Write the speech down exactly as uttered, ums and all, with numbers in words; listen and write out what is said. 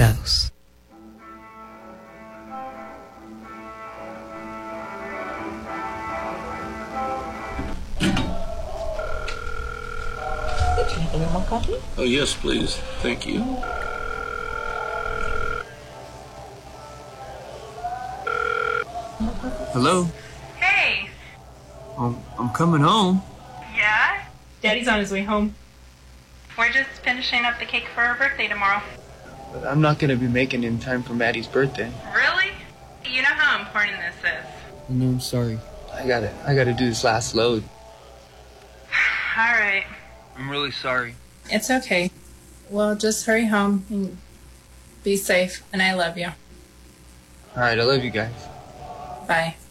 Ghost. Any more coffee? Oh, yes, please. Thank you. Hello? Hey. I'm, I'm coming home. Yeah? Daddy's on his way home. We're just finishing up the cake for her birthday tomorrow. But I'm not going to be making it in time for Maddie's birthday. Really? You know how important this is. I know, I'm sorry. I gotta, I gotta do this last load. All right. I'm really sorry. It's okay. Well, just hurry home and be safe, and I love you. Alright, I love you guys. Bye.